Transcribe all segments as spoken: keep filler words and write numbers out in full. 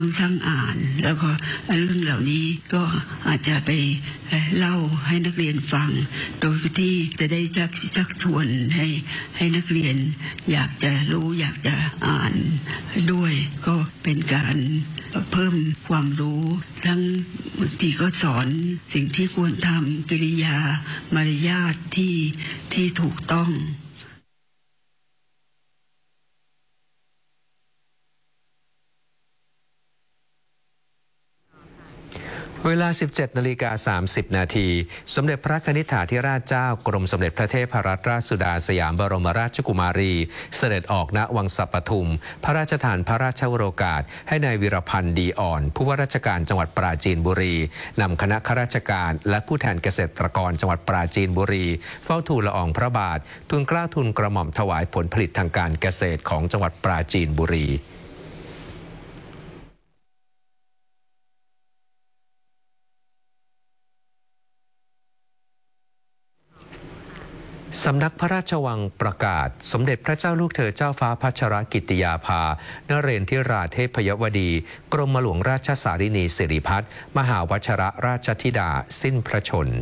ช่างอ่านแล้วก็เรื่องเหล่านี้ก็อาจจะไปเล่าให้นักเรียนฟังโดยที่จะได้ชักชักชวนให้ให้นักเรียนอยากจะรู้อยากจะอ่านด้วยก็เป็นการเพิ่มความรู้ทั้งบางทีก็สอนสิ่งที่ควรทำกิริยามารยาทที่ที่ถูกต้องเวลา สิบเจ็ดนาฬิกาสามสิบนาทีสมเด็จพระกนิษฐาธิราชเจ้ากรมสมเด็จพระเทพรัตนราชสุดาสยามบรมราชกุมารีเสด็จออกณวังสัปทุมพระราชทานพระราชวโรกาสให้นายวีรพันธ์ดีอ่อนผู้ว่าราชการจังหวัดปราจีนบุรีนำคณะข้าราชการและผู้แทนเกษตรกรจังหวัดปราจีนบุรีเฝ้าทูลละอองพระบาททูลเกล้าทูลกระหม่อมถวายผลผลิตทางการเกษตรของจังหวัดปราจีนบุรีสำนักพระราชวังประกาศสมเด็จพระเจ้าลูกเธอเจ้าฟ้าพัชรกิติยาภานเรนทิราเทพยวดีกรมหลวงราชสารินีสิริพัฒน์มหาวชิรราชธิดาสิ้นพระชนม์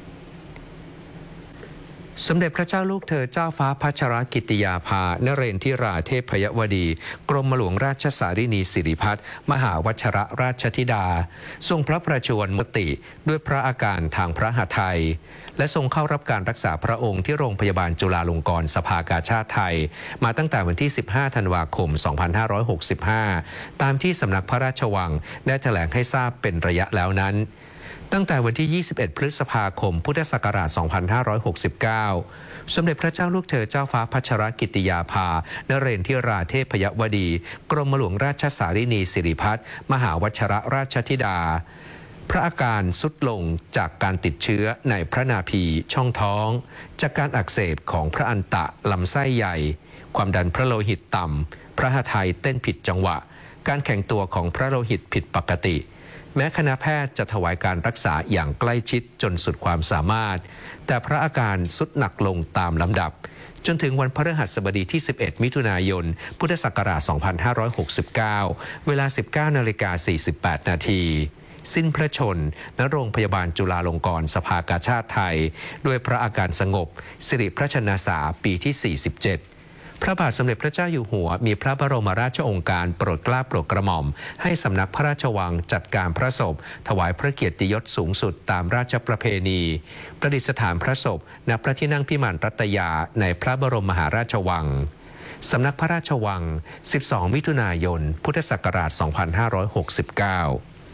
สมเด็จพระเจ้าลูกเธอเจ้าฟ้าพัชรกิติยาภานเรนทิราเทพยวดีกรมหลวงราชสารินีสิริพัฒน์มหาวชิรราชธิดาทรงพระประชวรมติด้วยพระอาการทางพระหฤทัยและทรงเข้ารับการรักษาพระองค์ที่โรงพยาบาลจุฬาลงกรณ์สภากาชาดไทยมาตั้งแต่วันที่สิบห้าธันวาคมสองพันห้าร้อยหกสิบห้าตามที่สำนักพระราชวังได้แถลงให้ทราบเป็นระยะแล้วนั้นตั้งแต่วันที่ยี่สิบเอ็ดพฤษภาคมพุทธศักราชสองพันห้าร้อยหกสิบเก้าสมเด็จพระเจ้าลูกเธอเจ้าฟ้าพัชรกิติยาภานเรนทิราเทพยวดีกรมหลวงราชสารินีสิริพัฒน์มหาวชิรราชธิดาพระอาการทรุดลงจากการติดเชื้อในพระนาภีช่องท้องจากการอักเสบของพระอันตะลำไส้ใหญ่ความดันพระโลหิตต่ำพระหฤทัยเต้นผิดจังหวะการแข็งตัวของพระโลหิตผิดปกติแม้คณะแพทย์จะถวายการรักษาอย่างใกล้ชิดจนสุดความสามารถแต่พระอาการทรุดหนักลงตามลำดับจนถึงวันพฤหัสบดีที่สิบเอ็ดมิถุนายนพุทธศักราชสองพันห้าร้อยหกสิบเก้าเวลา สิบเก้านาฬิกาสี่สิบแปดนาทีสิ้นพระชนม์ณโรงพยาบาลจุฬาลงกรณ์สภากาชาดไทยด้วยพระอาการสงบสิริพระชนสาปีที่สี่สิบเจ็ดพระบาทสมเด็จพระเจ้าอยู่หัวมีพระบรมราชโองการโปรดเกล้าโปรดกระหม่อมให้สำนักพระราชวังจัดการพระศพถวายพระเกียรติยศสูงสุดตามราชประเพณีประดิษฐานพระศพณพระที่นั่งพิมานรัตยาในพระบรมมหาราชวังสำนักพระราชวังสิบสองมิถุนายนพุทธศักราชสองพันห้าร้อยหกสิบเก้า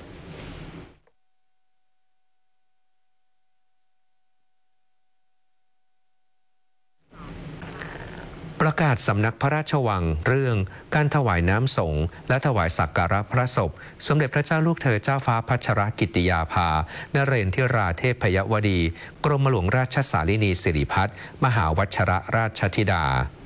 ประกาศสำนักพระราชวังเรื่องการถวายน้ำสงฆ์และถวายสักการะพระศพสมเด็จพระเจ้าลูกเธอเจ้าฟ้าพัชรกิติยาภานเรนทิราเทพยวดีกรมหลวงราชสารินีสิริพัฒน์มหาวชิรราชธิดา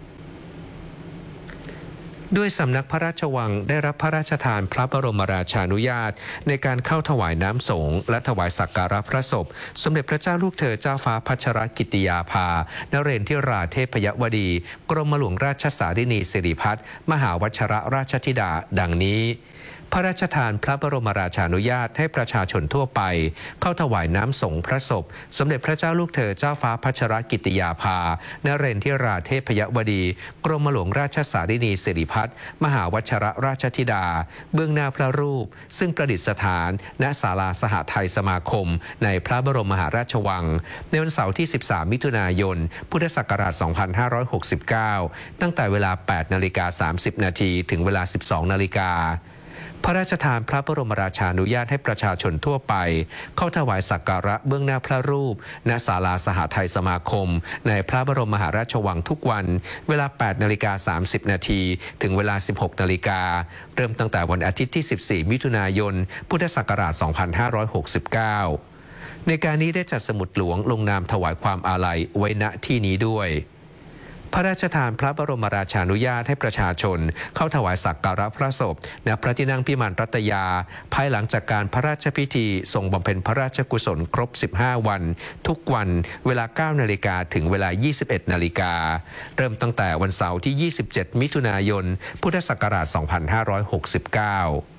ด้วยสำนักพระราชวังได้รับพระราชทานพระบรมราชานุญาตในการเข้าถวายน้ำสงฆ์และถวายสักการะพระศพสมเด็จพระเจ้าลูกเธอเจ้าฟ้าพัชรกิติยาภานเรนทิราเทพยวดีกรมหลวงราชสารินีสิริพัฒน์มหาวชิรราชธิดาดังนี้พระราชทานพระบรมราชานุญาตให้ประชาชนทั่วไปเข้าถวายน้ำสงฆ์พระศพสมเด็จพระเจ้าลูกเธอเจ้าฟ้าพัชรกิติยาภานเรนทิราเทพยวดีกรมหลวงราชสารินีสิริพัฒน์มหาวชิรราชธิดาเบื้องหน้าพระรูปซึ่งประดิษฐานณศาลาสหไทยสมาคมในพระบรมมหาราชวังในวันเสาร์ที่สิบสามมิถุนายนพุทธศักราชสองพันห้าร้อยหกสิบเก้าตั้งแต่เวลา แปดนาฬิกาสามสิบนาทีถึงเวลา สิบสองนาฬิกาพระราชทานพระบรมราชานุญาตให้ประชาชนทั่วไปเข้าถวายสักการะเบื้องหน้าพระรูปณศาลาสหไทยสมาคมในพระบรมมหาราชวังทุกวันเวลา แปดนาฬิกาสามสิบนาทีถึงเวลา สิบหกนาฬิกาเริ่มตั้งแต่วันอาทิตย์ที่สิบสี่มิถุนายนพุทธศักราชสองพันห้าร้อยหกสิบเก้าในการนี้ได้จัดสมุดหลวงลงนามถวายความอาลัยไว้ณที่นี้ด้วยพระราชทานพระบรมราชานุญาตให้ประชาชนเข้าถวายสักการะพระศพณพระที่นั่งพิมานรัตยาภายหลังจากการพระราชพิธีทรงบำเพ็ญพระราชกุศลครบสิบห้าวันทุกวันเวลา เก้านาฬิกาถึงเวลา ยี่สิบเอ็ดนาฬิกาเริ่มตั้งแต่วันเสาร์ที่ยี่สิบเจ็ดมิถุนายนพุทธศักราชสองพันห้าร้อยหกสิบเก้า